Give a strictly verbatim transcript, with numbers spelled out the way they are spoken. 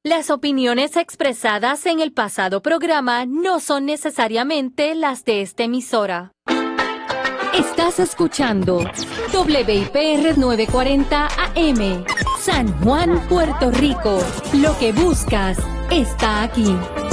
Las opiniones expresadas en el pasado programa no son necesariamente las de esta emisora. Estás escuchando W I P R novecientos cuarenta A M, San Juan, Puerto Rico. Lo que buscas está aquí.